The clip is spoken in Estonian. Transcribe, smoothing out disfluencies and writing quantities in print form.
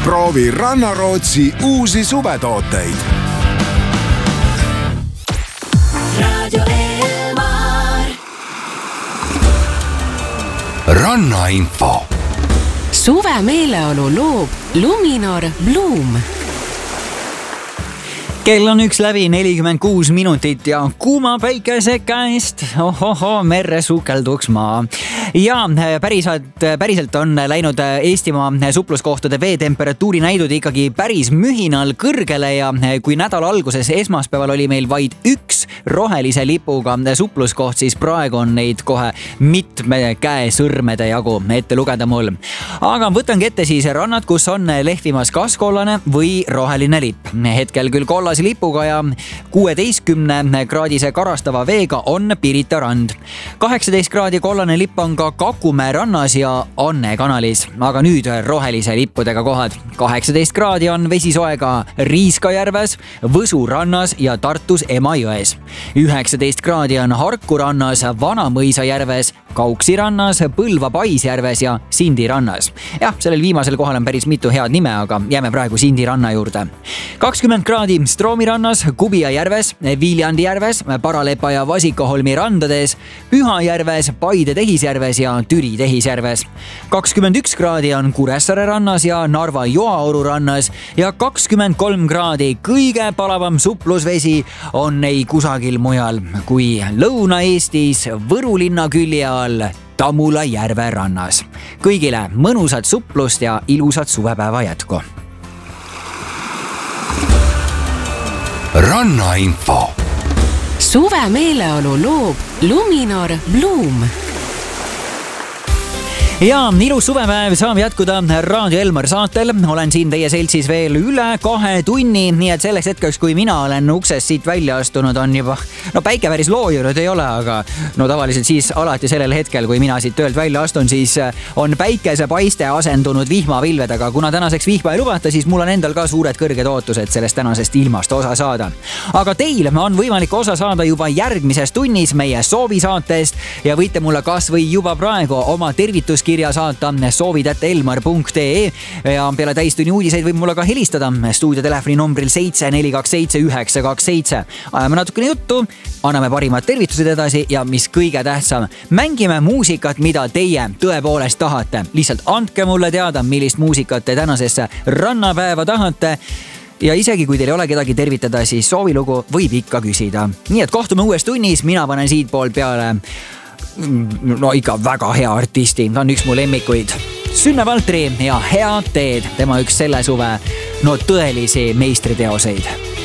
Proovi Rannarootsi uusi suvetooteid. Radio Elmar. Rannainfo. Suve meeleolu loob Luminor Bloom. Kell on 1:46 minutit ja kuuma päikese käest merre sukelduks maa. Ja päriselt on läinud Eestimaa supluskohtade veetemperatuuri näidud ikkagi päris mühinal kõrgele ja kui nädala alguses esmaspäeval oli meil vaid üks rohelise lipuga supluskoht, siis praegu on neid kohe mitme käe sõrmede jagu ette lugeda mul. Aga võtangi ette siis rannad, kus on lehvimas kas kollane või roheline lipp. Hetkel küll kollase lipuga ja 16-kraadise karastava veega on Pirita rand. 18 kraadi kollane lipp on ka Kakumäe rannas ja Anne kanalis. Aga nüüd rohelise lippudega kohad. 18 kraadi on vesisoe ka Riiska järves, Võsu rannas ja Tartus Emajões. 19 kraadi on Harku rannas, Vanamõisa järves, Kauksi rannas, Põlva Paisjärves ja Sindi rannas. Jah, sellel viimasel kohal on päris mitu head nime, aga jääme praegu Sindi ranna juurde. 20 kraadi Stroomi rannas, Kubia järves, Viljandi järves, Paralepa ja Vasikaholmi randades, Pühajärves, Paide tehisjärves ja Türi tehisjärves. 21 kraadi on Kuressaare rannas ja Narva Joaoru rannas ja 23 kraadi kõige palavam suplusvesi on ei kusagil mujal kui Lõuna-Eestis Võru linna külje all Tamula järve rannas. Kõigile mõnusat suplust ja ilusat suvepäeva jätku. Rannainfo. Suve meeleolu loob Luminor Bloom. Ja ilus suvepäev saab jätkuda Radio Elmar saatel. Olen siin teie seltsis veel üle 2 tunni, nii et selleks hetkeks, kui mina olen uksest siit välja astunud, on juba, päike päris loojunud ei ole, aga tavaliselt siis alati sellel hetkel, kui mina siit töölt välja astun, siis on päikesepaiste asendunud vihmapilvedega. Kuna tänaseks vihma ei lubata, siis mul on endal ka suured kõrged ootused sellest tänasest ilmast osa saada. Aga teil on võimalik osa saada juba järgmises tunnis meie soovisaatest ja võite mulle kas või juba praegu oma tervituskirja saata soovid@elmar.ee ja peale täistunni uudiseid võib mulle ka helistada stuudiotelefoni numbril 7427927. Ajame natukene juttu, anname parimad tervitused edasi ja mis kõige tähtsam, mängime muusikat, mida teie tõepoolest tahate. Lihtsalt andke mulle teada, millist muusikat te tänasesse rannapäeva tahate. Ja isegi kui teil ei ole kedagi tervitada, siis soovilugu võib ikka küsida. Nii et kohtume uues tunnis, mina panen siit poolt peale ikka väga hea artisti, ta on üks mu lemmikuid. Sünne Valtri ja Head teed, tema üks selle suve tõelisi meistriteoseid.